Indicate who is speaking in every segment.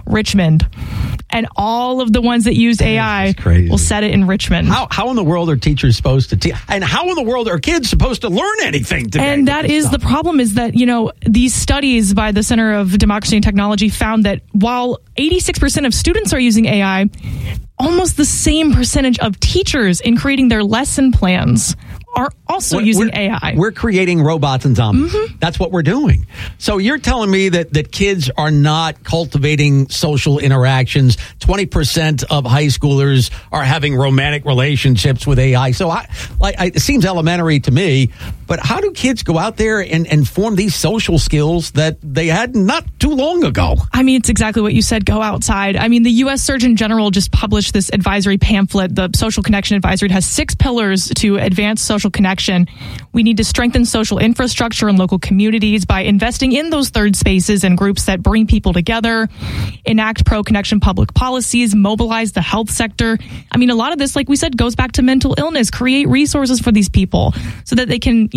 Speaker 1: Richmond. And all of the ones that use AI will set it in Richmond.
Speaker 2: How in the world are teachers supposed to teach? And how in the world are kids supposed to learn anything today?
Speaker 1: And that is the problem, is that, these studies by the Center of Democracy and Technology found that while 86% of students are using AI, almost the same percentage of teachers in creating their lesson plans are also using AI.
Speaker 2: We're creating robots and zombies. Mm-hmm. That's what we're doing. So you're telling me that kids are not cultivating social interactions. 20% of high schoolers are having romantic relationships with AI. So it seems elementary to me, but how do kids go out there and form these social skills that they had not too long ago?
Speaker 1: I mean, it's exactly what you said. Go outside. I mean, the U.S. Surgeon General just published this advisory pamphlet, the Social Connection Advisory. It has 6 pillars to advance social connection. We need to strengthen social infrastructure in local communities by investing in those third spaces and groups that bring people together, enact pro-connection public policies, mobilize the health sector. I mean, a lot of this, like we said, goes back to mental illness. Create resources for these people so that they can,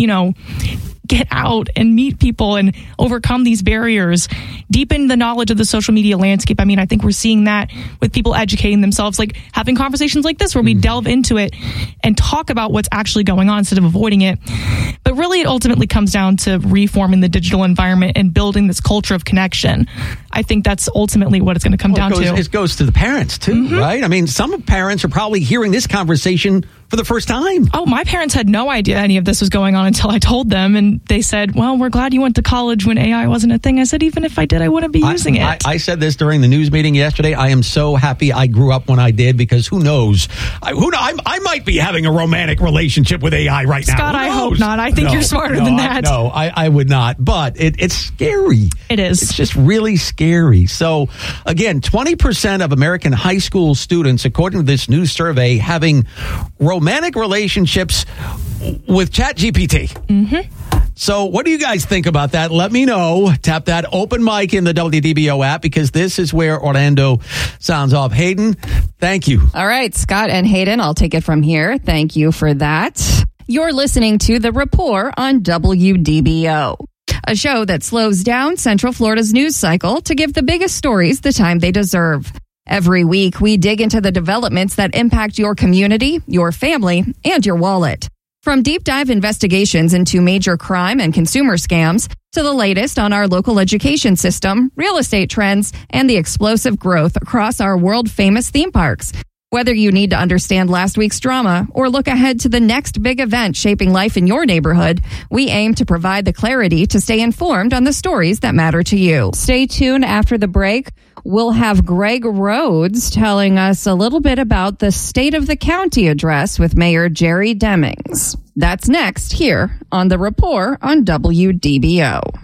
Speaker 1: get out and meet people and overcome these barriers, deepen the knowledge of the social media landscape. I mean, I think we're seeing that with people educating themselves, like having conversations like this where we delve into it and talk about what's actually going on instead of avoiding it. But really, it ultimately comes down to reforming the digital environment and building this culture of connection. I think that's ultimately what it's going to come down to.
Speaker 2: It goes to the parents, too, right? I mean, some parents are probably hearing this conversation for the first time.
Speaker 1: Oh, my parents had no idea any of this was going on until I told them. And they said, well, we're glad you went to college when AI wasn't a thing. I said, even if I did, I wouldn't be using it.
Speaker 2: I said this during the news meeting yesterday. I am so happy I grew up when I did, because who knows? I might be having a romantic relationship with AI right now.
Speaker 1: Scott, I hope not. I think you're smarter than that.
Speaker 2: I would not. But it's scary.
Speaker 1: It is.
Speaker 2: It's just really scary. So, again, 20% of American high school students, according to this new survey, having romantic relationships with ChatGPT. Mm-hmm. So what do you guys think about that? Let me know. Tap that open mic in the WDBO app, because this is where Orlando sounds off. Hayden, thank you.
Speaker 3: All right, Scott and Hayden, I'll take it from here. Thank you for that. You're listening to The Rapport on WDBO, a show that slows down Central Florida's news cycle to give the biggest stories the time they deserve. Every week, we dig into the developments that impact your community, your family, and your wallet. From deep dive investigations into major crime and consumer scams to the latest on our local education system, real estate trends, and the explosive growth across our world-famous theme parks. Whether you need to understand last week's drama or look ahead to the next big event shaping life in your neighborhood, we aim to provide the clarity to stay informed on the stories that matter to you. Stay tuned after the break. We'll have Greg Rhodes telling us a little bit about the State of the County address with Mayor Jerry Demings. That's next here on The Rapport on WDBO.